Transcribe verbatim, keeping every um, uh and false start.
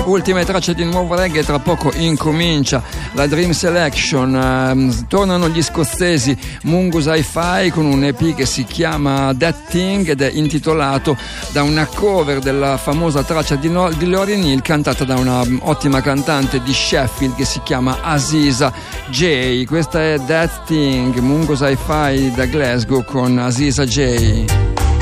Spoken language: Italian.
Ultime tracce di nuovo reggae, tra poco incomincia la Dream Selection. Uh, tornano gli scozzesi Mungus Hi-Fi con un E P che si chiama That Thing ed è intitolato da una cover della famosa traccia di, no- di Lauryn Hill cantata da una um, ottima cantante di Sheffield che si chiama Aziza J. Questa è That Thing, Mungus Hi-Fi da Glasgow con Aziza J.